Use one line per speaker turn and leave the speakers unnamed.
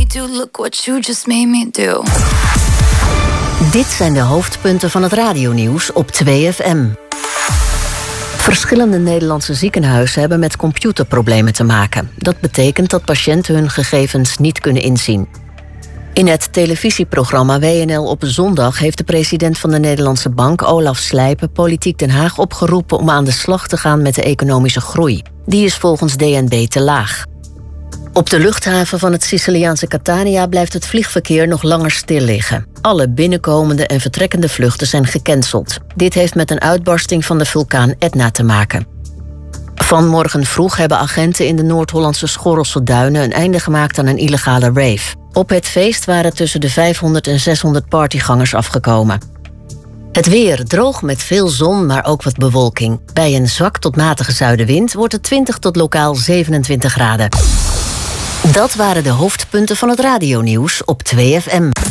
do. Look what you just made me do.
Dit zijn de hoofdpunten van het radionieuws op 2FM. Verschillende Nederlandse ziekenhuizen hebben met computerproblemen te maken. Dat betekent dat patiënten hun gegevens niet kunnen inzien. In het televisieprogramma WNL op zondag heeft de president van de Nederlandse Bank, Olaf Slijpen, Politiek Den Haag opgeroepen om aan de slag te gaan met de economische groei. Die is volgens DNB te laag. Op de luchthaven van het Siciliaanse Catania blijft het vliegverkeer nog langer stil liggen. Alle binnenkomende en vertrekkende vluchten zijn gecanceld. Dit heeft met een uitbarsting van de vulkaan Etna te maken. Vanmorgen vroeg hebben agenten in de Noord-Hollandse Schorrelse Duinen een einde gemaakt aan een illegale rave. Op het feest waren tussen de 500 en 600 partygangers afgekomen. Het weer droog met veel zon, maar ook wat bewolking. Bij een zwak tot matige zuidenwind wordt het 20 tot lokaal 27 graden. Dat waren de hoofdpunten van het radionieuws op 2FM.